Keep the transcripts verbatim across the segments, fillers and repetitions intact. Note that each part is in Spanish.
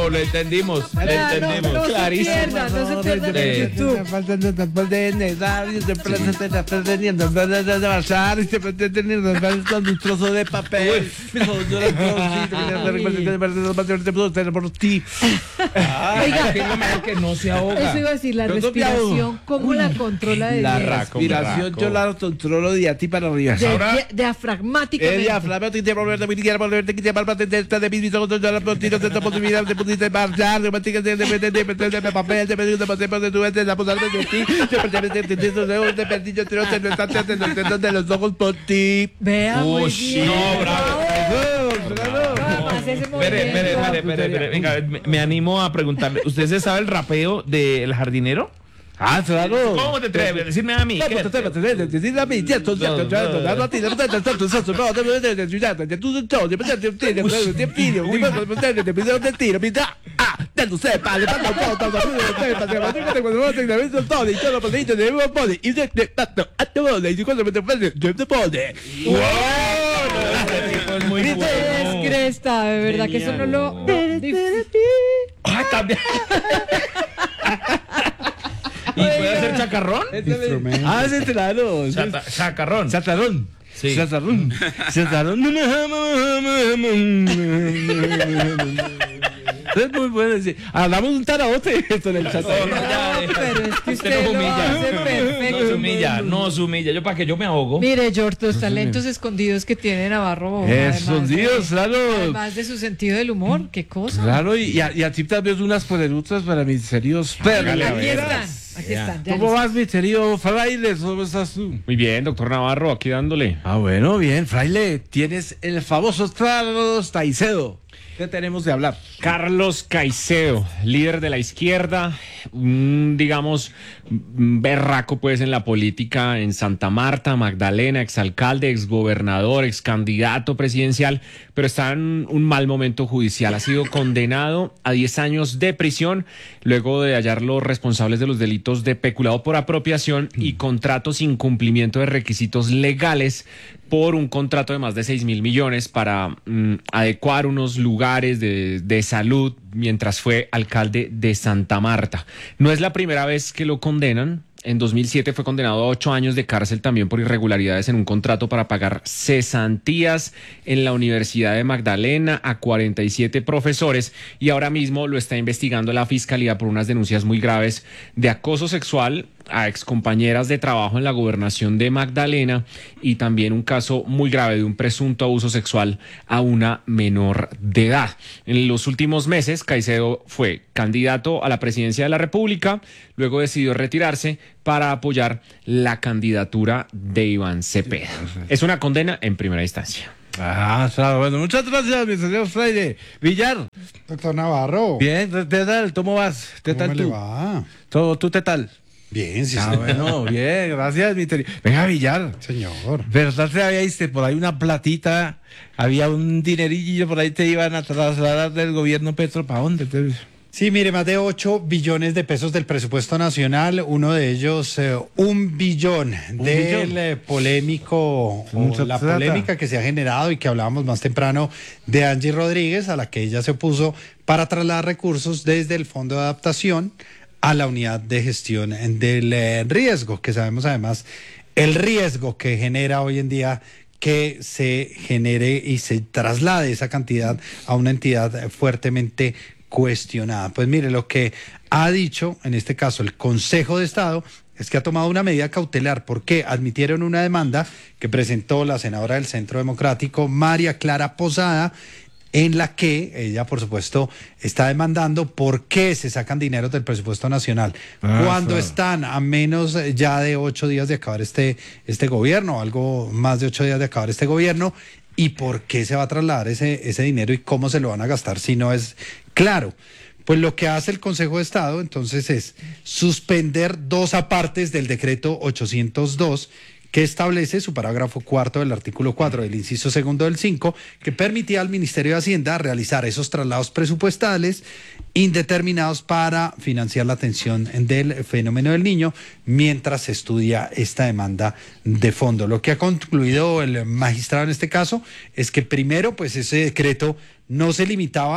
Bravo, lo entendimos, lo Ah, no, entendimos. no se Clarísimo. pierdan, no se pierdan en Sí. YouTube. Un trozo de papel. Ay, que es lo mejor que no se ahoga. Eso iba a decir, la Yo no me ahogo. respiración, ¿cómo la controla de La bien? raca. Respiración yo la controlo de a ti para arriba. De- Ahora- de- diafragmáticamente. El diafragma te quiere volver, te quiere volver, te quiere volver, te quiere volver, te quiere volver, te quiere volver, te posibilidad de poder marchar, de mantener de de de de papel, de de papel de tu de la posada de ti, de perder de de de de perder yo te no está de los ojos por ti. Vea, muy Uy, bien. no, bravo. Vamos, hace ese Espere, espere, movimiento. espere, espere, espere. Venga, me, me animo a preguntarle. ¿Usted se sabe el rapeo del jardinero? Ah, claro. ¿Cómo te atreves a decirme a mí? ¿Qué? Es muy Es bueno. cresta, de verdad que eso no lo... Ay, también. ¿Y puede hacer chacarrón? Ah, sí, claro. Chata- chacarrón. Chatarrón. Sí. Chatarrón. Chatarrón. Es muy bueno. Sí. Hablamos un tarabote esto en el chatarrón. No, no, ya, No, pero es que usted usted nos lo humilla. hace perfecto. Nos humilla, nos humilla. Yo para que yo me ahogo. Mire, George, los talentos escondidos que tiene Navarro. Esos días, claro. Además de su sentido del humor, qué cosa. Claro, y, y a, y a ti también unas poderutas para mis serios Hágale, a Aquí ver. están, aquí están. ya ¿Cómo listos. vas, mi querido fraile? ¿Cómo estás tú? Muy bien, doctor Navarro, aquí dándole. Ah, bueno, bien, fraile. Tienes el famoso Carlos Caicedo. ¿Qué tenemos de hablar? Carlos Caicedo, líder de la izquierda, un, digamos, un berraco pues en la política en Santa Marta, Magdalena, exalcalde, exgobernador, excandidato presidencial, pero está en un mal momento judicial. Ha sido condenado a diez años de prisión luego de hallar los responsables de los delitos de peculado por apropiación y contrato sin cumplimiento de requisitos legales por un contrato de más de seis mil millones para mm, adecuar unos lugares de, de salud mientras fue alcalde de Santa Marta. No es la primera vez que lo condenan. En dos mil siete fue condenado a ocho años de cárcel también por irregularidades en un contrato para pagar cesantías en la Universidad de Magdalena a cuarenta y siete profesores y ahora mismo lo está investigando la Fiscalía por unas denuncias muy graves de acoso sexual a excompañeras de trabajo en la gobernación de Magdalena y también un caso muy grave de un presunto abuso sexual a una menor de edad. En los últimos meses, Caicedo fue candidato a la presidencia de la República, luego decidió retirarse para apoyar la candidatura de Iván Cepeda. Es una condena en primera instancia. Ah, claro, bueno, muchas gracias, mi señor fraile. Villar, Doctor Navarro, bien, ¿qué tal? ¿Cómo vas? ¿Qué ¿cómo tal me le tú? va? ¿Todo, ¿Tú qué tal? Bien, sí, Ah, señor. bueno, bien, gracias, mi querido. Venga, Villar. Señor. ¿Verdad que había viste por ahí una platita? Había un dinerillo por ahí te iban a trasladar del gobierno Petro. ¿Para dónde? Te- Sí, mire, más de ocho billones de pesos del presupuesto nacional, uno de ellos eh, un billón del billón? eh, polémico, Mucha o la plata. polémica que se ha generado y que hablábamos más temprano de Angie Rodríguez, a la que ella se opuso para trasladar recursos desde el Fondo de Adaptación a la unidad de gestión del eh, riesgo, que sabemos además el riesgo que genera hoy en día que se genere y se traslade esa cantidad a una entidad fuertemente cuestionada. Pues mire, lo que ha dicho en este caso el Consejo de Estado es que ha tomado una medida cautelar porque admitieron una demanda que presentó la senadora del Centro Democrático, María Clara Posada, en la que ella, por supuesto, está demandando por qué se sacan dineros del presupuesto nacional Ah, cuando claro. están a menos eh, ya de ocho días de acabar este, este gobierno, algo más de ocho días de acabar este gobierno, y por qué se va a trasladar ese, ese dinero y cómo se lo van a gastar si no es claro. Pues lo que hace el Consejo de Estado entonces es suspender dos apartes del decreto ochocientos dos que establece su parágrafo cuarto del artículo cuatro del inciso segundo del cinco, que permitía al Ministerio de Hacienda realizar esos traslados presupuestales indeterminados para financiar la atención del fenómeno del niño mientras se estudia esta demanda de fondo. Lo que ha concluido el magistrado en este caso es que primero, pues ese decreto no se limitaba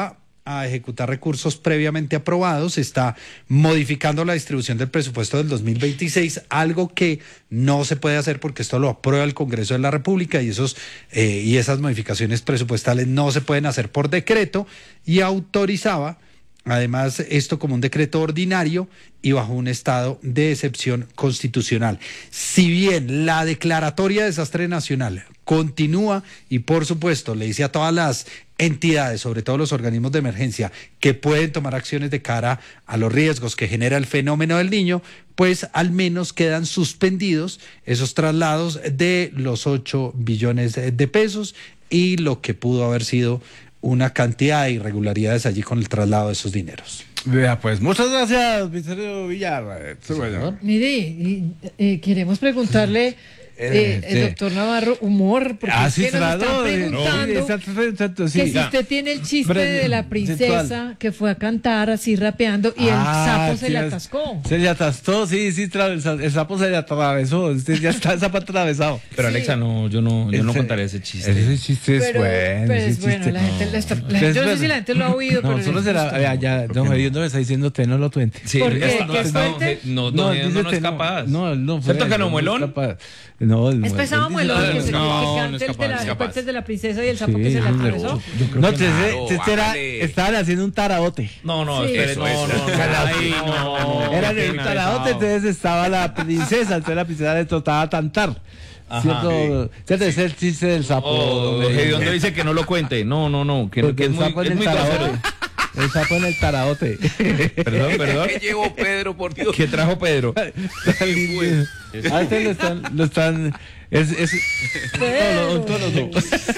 a ejecutar recursos previamente aprobados, está modificando la distribución del presupuesto del dos mil veintiséis, algo que no se puede hacer porque esto lo aprueba el Congreso de la República y esos eh, y esas modificaciones presupuestales no se pueden hacer por decreto, y autorizaba además esto como un decreto ordinario y bajo un estado de excepción constitucional. Si bien la declaratoria de desastre nacional continúa y por supuesto le dice a todas las entidades, sobre todo los organismos de emergencia, que pueden tomar acciones de cara a los riesgos que genera el fenómeno del Niño, pues al menos quedan suspendidos esos traslados de los ocho billones de pesos y lo que pudo haber sido una cantidad de irregularidades allí con el traslado de esos dineros. Vea, pues, muchas gracias, Ministerio Villar. Sí, bueno. Mire, y, eh, queremos preguntarle, eh, el sí. doctor Navarro, humor, porque Ah, es sí, que nos claro, están eh, preguntando sí, exacto, exacto, sí. que si Ya. usted tiene el chiste Bre- de la princesa sexual. que fue a cantar así rapeando y Ah, el sapo se sí, le es- atascó. Se le atascó, sí, sí, tra- el, sa- el sapo se le atravesó. Usted ya está el sapo atravesado. Pero Sí. Alexa, no, yo no, yo no Ese- contaría ese chiste. Ese chiste es Pero, bueno. pero ese es bueno, chiste- la gente, la está- la- Entonces, yo no sé si bueno. la gente lo ha oído, No, pero solo les será. gusta. Vea, ya, don Gediondo me está diciendo, usted no lo tuente. Sí, ¿Por ya qué? está- ¿Qué ya está- fuerte? No, no, no, dice no es usted, capaz. No, no. fue ¿Cierto que él, no, es muelón? capaz. No, el Es muelón. pesado Él muelón dice- que, se, no, que no cante es el, capaz, de la, no es el capaz. cuento de la princesa y el sapo Sí, que se le sí, atravesó. No, usted Claro, usted era- hágale. estaban haciendo un taraote. No, no, Sí. espere, Eso, no, eso. no, no, ay, no, no, Era qué el pena. taraote, entonces estaba la princesa, entonces la princesa le trataba cantar. Ajá. ¿Cierto? ¿Cierto? Ese es el chiste del sapo. Oh, don Gediondo. Gediondo dice que no lo cuente. No, no, no, que, Porque que es el muy, sapo en es el muy taraote. grosero. El sapo en el taraote. Perdón, perdón. ¿Qué llevó Pedro, por Dios? ¿Qué trajo Pedro? A este lo están, lo están, es, es, Pero- todo lo- todo lo-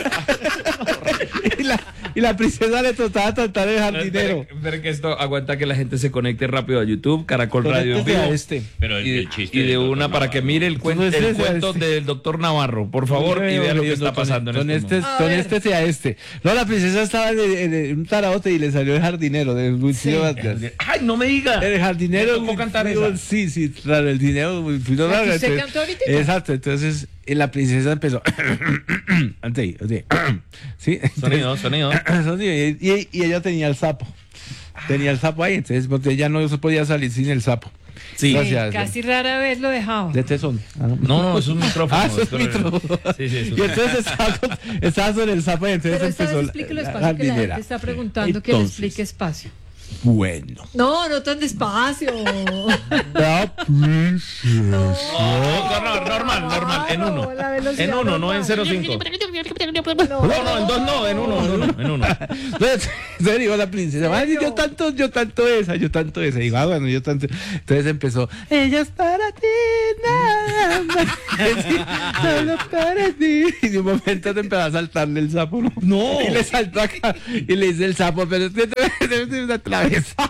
y, la, y la princesa le trataba de tratar el jardinero. Espere, espere que esto aguanta que la gente se conecte rápido a YouTube, Caracol Radio en Conéctese vivo. a este. Pero el, Y, el chiste y de del una doctor para que Navarro. mire el, cuen- No es el ese, cuento este. del doctor Navarro, por favor, y vea lo que está pasando en Con este este, momento. con A este ver. sea este. No, la princesa estaba en, en- en un taraote y le salió el jardinero de Lucio Vargas. ¡Ay, no me diga! El jardinero. ¿Le tocó cantar digo, esa? Sí, sí, claro, el dinero. Fui no, ¿La que no, usted entonces- cantó ahorita? Exacto, entonces eh, la princesa empezó. Antes ahí, así. Sí, Sonido, sonido. sonido, y, y- y ella tenía el sapo. Tenía el sapo ahí, entonces porque ella no se podía salir sin el sapo. Sí. Sí, Gracias. casi rara vez lo dejaba. De este son. Ah, no. No, no, es un micrófono. Ah, eso es espere. micrófono. Sí, sí, eso Y entonces estaba, con- estaba sobre el sapo y entonces Pero esta vez empezó la, explíquelo la espacio, que la jardinera. gente está preguntando que le Entonces, explique espacio. Bueno. No, no tan despacio. La princesa. No, no, normal, normal, en uno. La velocidad En uno, no en normal. cero punto cinco. No, No, no, en dos no, en uno, en uno, en uno. Entonces, entonces digo la princesa, "Ay, yo tanto, yo tanto esa, yo tanto esa". Y digo, ah, bueno, yo tanto. Entonces empezó, ella es para ti, nada más. Sí, solo para ti. Y de un momento te empezó a saltarle el sapo, ¿no? No. Y le saltó acá y le dice el sapo, pero es que te una travesa.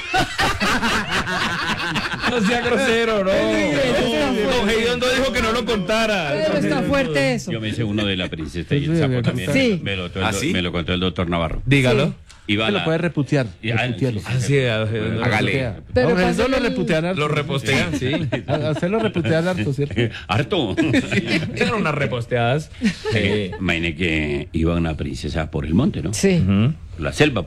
No sea grosero, no. eso No, Gediondo dijo que no lo contara. Pero está fuerte eso. Yo me hice uno de la princesa y el Sí, sapo me también. Sí. Me, lo, ¿Ah, sí? me lo contó el doctor Navarro. Dígalo. Iba Se la- lo puede reputear. Y- ah, reputearlo. sí, sí. Así es, Gediondo. Hágale. Pero No, eso pásale lo el- reputean harto. Lo repostean, sí. A a usted lo reputean harto, ¿cierto? Harto. Eran unas reposteadas. Eh, Imagine que iba una princesa por el monte, ¿no? Sí. ujú. La selva.